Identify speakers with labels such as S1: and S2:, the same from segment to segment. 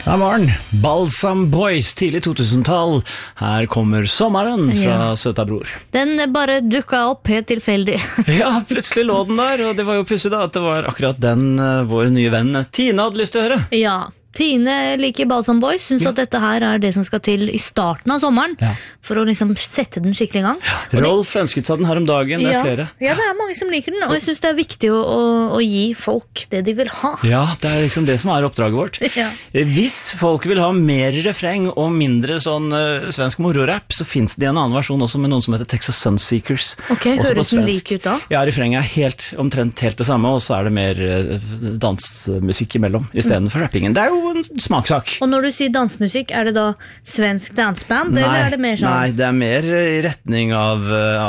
S1: Morgen, Balsam Boys, tidlig 2000-tall. Her kommer sommeren fra søta bror.
S2: Den bare dukket opp helt tilfeldig.
S1: Ja, plutselig lå den der, og det var jo pussig da, at det var akkurat den vår nye venn Tina hadde lyst til å høre.
S2: Ja, Tine liker Balsam Boys, synes at dette her er det som skal til i starten av sommeren, for å liksom sette den skikkelig i gang.
S1: Rolf ønsket seg den her om dagen, det er flere.
S2: Ja, det er mange som liker den, og jeg synes det er viktig å gi folk det de vil ha.
S1: Ja, det er liksom det som er oppdraget vårt. Hvis folk vil ha mer refreng og mindre sånn svensk moro-rap, så finnes det en annen versjon også med noen som heter Texas Sunseekers.
S2: Ok, høres den lik ut da?
S1: Ja, refrenget er omtrent helt det samme, og så er det mer dansmusikk imellom, i stedet for rappingen. Det er jo en smaksak.
S2: Og når du sier dansmusikk, er det da svensk dansband, eller er det mer sånn?
S1: Nei, det er mer i retning av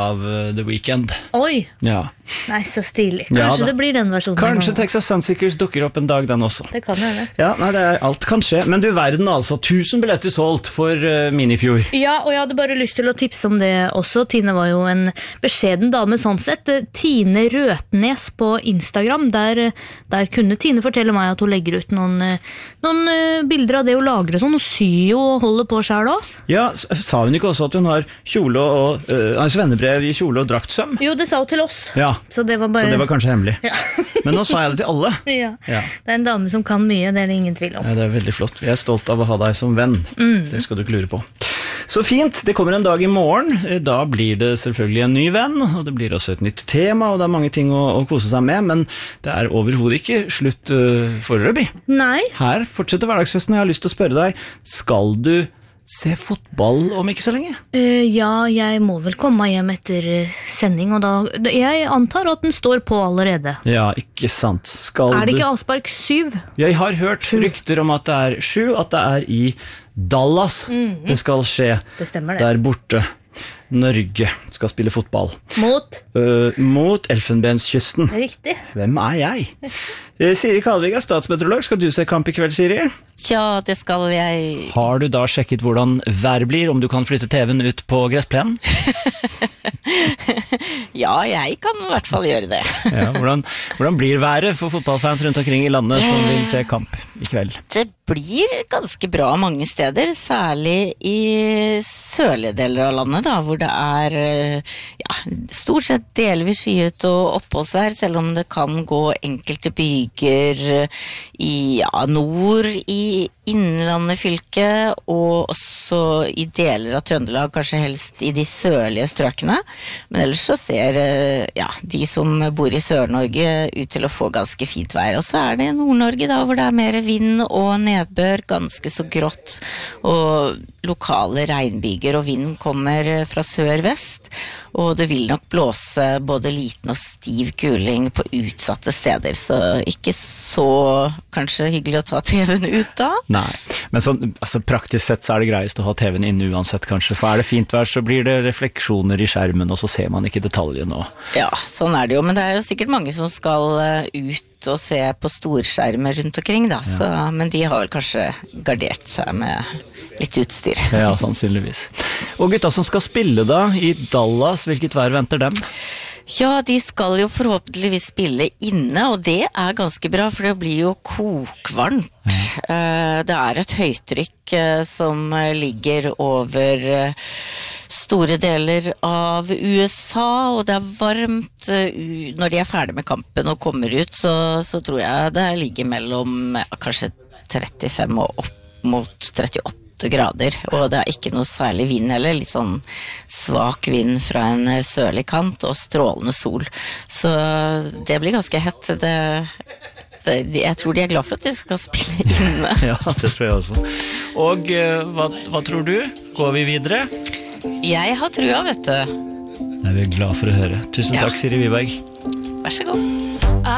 S1: The Weeknd.
S2: Oi!
S1: Ja.
S2: Nei, så stilig. Kanskje det blir den versjonen.
S1: Kanskje Texas Sunseekers dukker opp en dag den også.
S2: Det kan jeg det.
S1: Ja, nei, alt kan skje. Men du verden altså, 1000 billetter solgt for Minifjord.
S2: Ja, og jeg hadde bare lyst til å tipse om det også. Tine var jo en beskjeden dame sånn sett. Tine Røtnes på Instagram, der kunne Tine fortelle meg at hun legger ut noen bilder av det hun lager og sånn, og syr jo og holder på selv også. Ja,
S1: sa hun ikke også at hun har kjole og svennebrev i kjole og draktsøm?
S2: Jo, det sa hun til oss.
S1: Ja.
S2: Så det var
S1: kanskje hemmelig. Men nå sa jeg det til alle.
S2: Ja. Det er en dame som kan mye, det er det ingen tvil om.
S1: Ja, det er veldig flott. Jeg er stolt av å ha deg som venn. Det skal du ikke lure på. Så fint, det kommer en dag i morgen. Da blir det selvfølgelig en ny venn, og det blir også et nytt tema, og det er mange ting å kose seg med, men det er overhodet ikke slutt foreløpig.
S2: Nei.
S1: Her fortsetter hverdagsfesten, og jeg har lyst til å spørre deg, skal du se fotball om ikke så lenge?
S2: Ja, jeg må vel komme hjem etter sending, og jeg antar at den står på allerede.
S1: Ja, ikke sant.
S2: Er det ikke avspark 7?
S1: Jeg har hørt rykter om at det er 7, at det er i Dallas det skal skje.
S2: Det stemmer det.
S1: Der borte. Norge skal spille fotball. Mot Elfenbenskysten.
S2: Riktig.
S1: Hvem er jeg? Siri Kalvig er statsmeteorolog. Skal du se kamp i kveld, Siri?
S3: Ja, det skal jeg.
S1: Har du da sjekket hvordan vær blir, om du kan flytte TV-en ut på gressplenen?
S3: Ja, jeg kan i hvert fall gjøre det.
S1: Ja, hvordan blir været for fotballfans rundt omkring i landet som vil se kamp i kveld?
S3: Det blir ganske bra mange steder, særlig i sørlige deler av landet, da, hvor det er stort sett delvis skyet og oppholdsvær, selv om det kan gå enkelte byger i nord i Innlandet fylke, og også i deler av Trøndelag, kanskje helst i de sørlige strøkene. Men ellers så ser de som bor i Sør-Norge ut til å få ganske fint vær. Og så er det Nord-Norge da, hvor det er mer vind og nedbør, ganske så grått, og lokale regnbyger, og vinden kommer fra sør-vest, og det vil nok blåse både liten og stiv kuling på utsatte steder, så ikke så kanskje hyggelig å ta TV-en ut da.
S1: Nei, men praktisk sett så er det greiest å ha TV-en inne uansett kanskje, for er det fint vær så blir det refleksjoner i skjermen, og så ser man ikke detaljen.
S3: Ja, sånn er det jo, men det er jo sikkert mange som skal ut og se på storskjermer rundt omkring da, men de har vel kanskje gardert seg med litt utstyr.
S1: Ja, sannsynligvis. Og gutta som skal spille da i Dallas, hvilket vær venter dem?
S3: Ja, de skal jo forhåpentligvis spille inne, og det er ganske bra, for det blir jo kokvarmt. Det er et høytrykk som ligger over store deler av USA, og det er varmt. Når de er ferdig med kampen og kommer ut, så tror jeg det ligger mellom kanskje 35 og opp mot 38 grader, og det er ikke noe særlig vind heller, litt sånn svak vind fra en sørlig kant og strålende sol, så det blir ganske hett. Jeg tror de er glad for at de skal spille inne.
S1: Ja, det tror jeg også. Og hva tror du? Går vi videre?
S3: Jeg har trua, vet du.
S1: Det er vi glad for å høre. Tusen takk, Siri Wiberg.
S3: Vær så god.